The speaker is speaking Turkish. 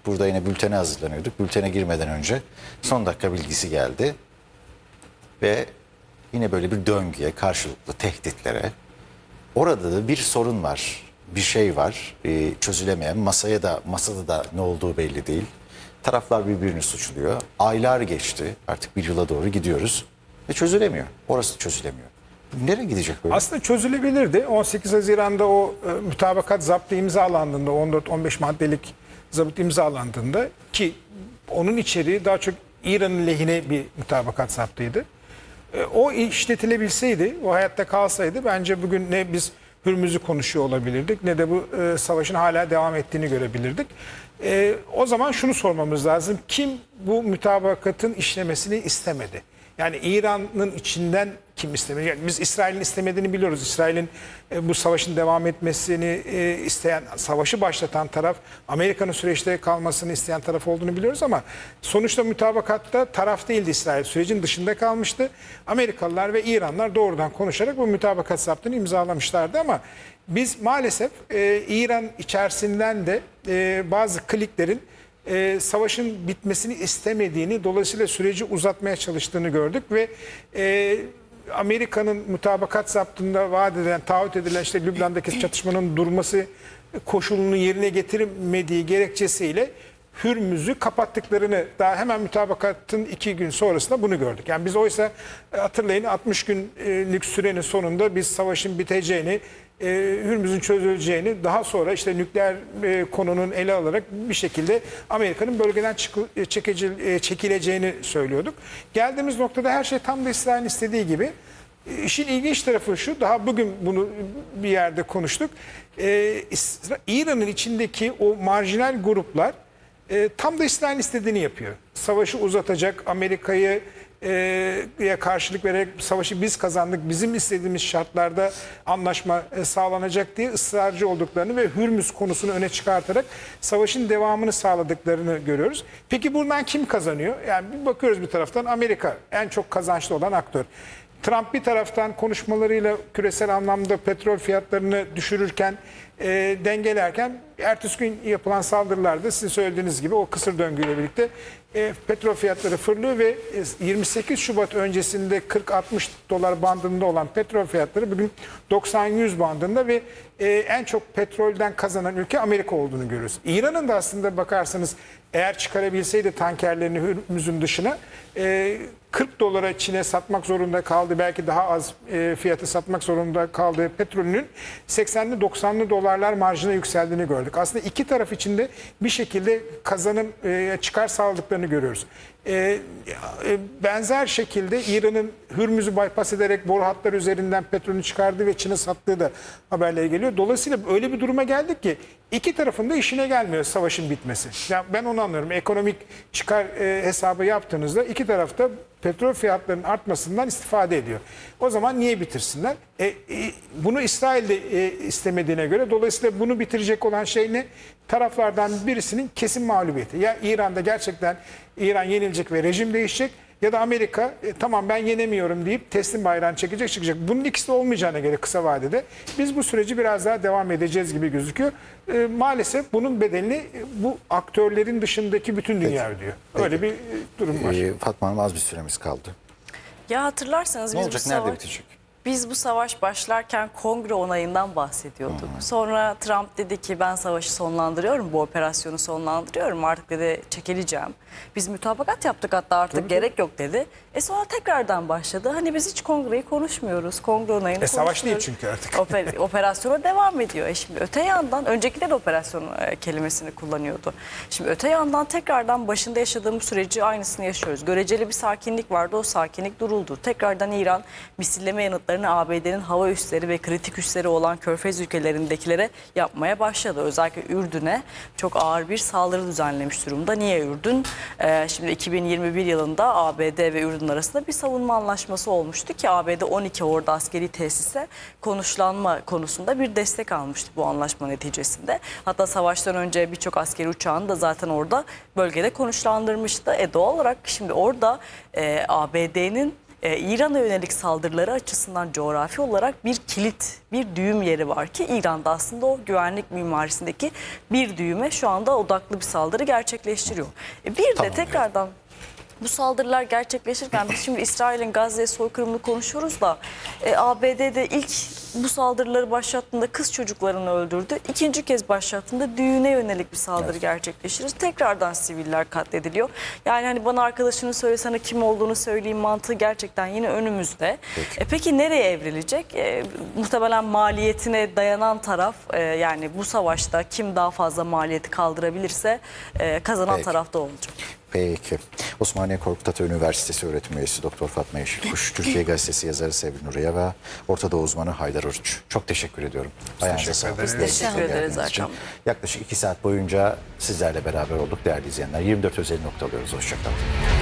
Burada yine bültene hazırlanıyorduk. Bültene girmeden önce son dakika bilgisi geldi. Ve yine böyle bir döngüye, karşılıklı tehditlere. Orada da bir sorun var, bir şey var, çözülemeyen. Masada da ne olduğu belli değil. Taraflar birbirini suçluyor. Aylar geçti, artık bir yıla doğru gidiyoruz ve çözülemiyor. Orası çözülemiyor. Nereye gidecek böyle? Aslında çözülebilirdi. 18 Haziran'da o mütabakat zaptı imzalandığında, 14-15 maddelik zabıt imzalandığında, ki onun içeriği daha çok İran'ın lehine bir mütabakat zaptıydı. O işletilebilseydi, o hayatta kalsaydı bence bugün ne biz Hürmüz'ü konuşuyor olabilirdik ne de bu savaşın hala devam ettiğini görebilirdik. O zaman şunu sormamız lazım. Kim bu mütabakatın işlemesini istemedi? Yani İran'ın içinden kim istemedi? Yani biz İsrail'in istemediğini biliyoruz. İsrail'in bu savaşın devam etmesini isteyen, savaşı başlatan taraf, Amerika'nın süreçte kalmasını isteyen taraf olduğunu biliyoruz ama sonuçta mütabakatta taraf değildi İsrail. Sürecin dışında kalmıştı. Amerikalılar ve İranlar doğrudan konuşarak bu mütabakat zaptını imzalamışlardı ama biz maalesef İran içerisinden de bazı kliklerin savaşın bitmesini istemediğini, dolayısıyla süreci uzatmaya çalıştığını gördük ve Amerika'nın mütabakat zaptında vaat edilen, taahhüt edilen işte Lübnan'daki çatışmanın durması koşulunu yerine getirmediği gerekçesiyle Hürmüz'ü kapattıklarını, daha hemen mütabakatın 2 gün sonrasında bunu gördük. Yani biz oysa hatırlayın 60 günlük sürenin sonunda biz savaşın biteceğini, Hürmüz'ün çözüleceğini, daha sonra işte nükleer konunun ele alarak bir şekilde Amerika'nın bölgeden çekileceğini söylüyorduk. Geldiğimiz noktada her şey tam da İsrail'in istediği gibi. İşin ilginç tarafı şu, daha bugün bunu bir yerde konuştuk. İran'ın içindeki o marjinal gruplar tam da İsrail'in istediğini yapıyor. Savaşı uzatacak, Amerika'yı karşılık vererek savaşı biz kazandık, bizim istediğimiz şartlarda anlaşma sağlanacak diye ısrarcı olduklarını ve Hürmüz konusunu öne çıkartarak savaşın devamını sağladıklarını görüyoruz. Peki buradan kim kazanıyor? Yani bir bakıyoruz, bir taraftan Amerika en çok kazançlı olan aktör. Trump bir taraftan konuşmalarıyla küresel anlamda petrol fiyatlarını düşürürken, dengelerken, ertesi gün yapılan saldırılarda sizin söylediğiniz gibi o kısır döngüyle birlikte petrol fiyatları fırlıyor ve 28 Şubat öncesinde 40-60 dolar bandında olan petrol fiyatları bugün 90-100 bandında ve en çok petrolden kazanan ülke Amerika olduğunu görüyoruz. İran'ın da aslında bakarsanız eğer çıkarabilseydi tankerlerini Hürmüz'ün dışına 40 dolara Çin'e satmak zorunda kaldı. Belki daha az fiyatı satmak zorunda kaldığı petrolünün 80'li 90'lı dolarlar marjına yükseldiğini gördük. Aslında iki taraf içinde bir şekilde kazanım çıkar sağladıklarını görüyoruz. Benzer şekilde İran'ın Hürmüz'ü bypass ederek boru hatları üzerinden petrolünü çıkardığı ve Çin'e sattığı da haberlere geliyor. Dolayısıyla öyle bir duruma geldik ki iki tarafın da işine gelmiyor savaşın bitmesi. Yani ben onu anlıyorum. Ekonomik çıkar hesabı yaptığınızda iki tarafta petrol fiyatlarının artmasından istifade ediyor. O zaman niye bitirsinler? Bunu İsrail de istemediğine göre, dolayısıyla bunu bitirecek olan şey ne? Taraflardan birisinin kesin mağlubiyeti. Ya İran'da gerçekten İran yenilecek ve rejim değişecek, ya da Amerika tamam ben yenemiyorum deyip teslim bayrağını çıkacak. Bunun ikisi de olmayacağına göre kısa vadede biz bu süreci biraz daha devam edeceğiz gibi gözüküyor. Maalesef bunun bedelini bu aktörlerin dışındaki bütün dünya ödüyor. Öyle bir durum var. Fatma Hanım, az bir süremiz kaldı. Ya hatırlarsanız Ne olacak, nerede bitecek? Biz bu savaş başlarken kongre onayından bahsediyorduk. Sonra Trump dedi ki ben savaşı sonlandırıyorum, bu operasyonu sonlandırıyorum, artık dedi çekileceğim. Biz mütabakat yaptık, hatta artık gerek yok dedi. Sonra tekrardan başladı. Hani biz hiç kongreyi konuşmuyoruz, kongre onayını konuşmuyoruz. Savaş değil çünkü artık. Operasyona devam ediyor. Şimdi öte yandan, öncekiler de operasyon kelimesini kullanıyordu. Şimdi öte yandan tekrardan başında yaşadığımız süreci aynısını yaşıyoruz. Göreceli bir sakinlik vardı, o sakinlik duruldu. Tekrardan İran misilleme yanıtlarını ABD'nin hava üsleri ve kritik üsleri olan Körfez ülkelerindekileri yapmaya başladı. Özellikle Ürdün'e çok ağır bir saldırı düzenlemiş durumda. Niye Ürdün? Şimdi 2021 yılında ABD ve Ürdün arasında bir savunma anlaşması olmuştu ki ABD 12 orada askeri tesise konuşlanma konusunda bir destek almıştı bu anlaşma neticesinde. Hatta savaştan önce birçok askeri uçağını da zaten orada bölgede konuşlandırmıştı. Doğal olarak şimdi orada ABD'nin İran'a yönelik saldırıları açısından coğrafi olarak bir kilit bir düğüm yeri var ki İran'da aslında o güvenlik mimarisindeki bir düğüme şu anda odaklı bir saldırı gerçekleştiriyor. Bir de Tamam, tekrardan bu saldırılar gerçekleşirken biz şimdi İsrail'in Gazze'ye soykırımını konuşuyoruz da ABD'de ilk bu saldırıları başlattığında kız çocuklarını öldürdü. İkinci kez başlattığında düğüne yönelik bir saldırı gerçekleştirir. Tekrardan siviller katlediliyor. Yani hani bana arkadaşını söylesene kim olduğunu söyleyeyim mantığı gerçekten yine önümüzde. Peki nereye evrilecek? Muhtemelen maliyetine dayanan taraf yani bu savaşta kim daha fazla maliyeti kaldırabilirse kazanan Peki. taraf da olacak. Peki. Osmaniye Korkut Ata Üniversitesi öğretim üyesi Doktor Fatma Yeşilkuş, Türkiye Gazetesi yazarı Sevin Nuriye ve Orta Doğu uzmanı Haydar Oruç. Çok teşekkür ediyorum. Ayağınıza sağlık. ederiz. Teşekkür ederiz Geldiğiniz için. Erkan. Yaklaşık 2 saat boyunca sizlerle beraber olduk değerli izleyenler. 24 özel nokta alıyoruz. Hoşçakalın.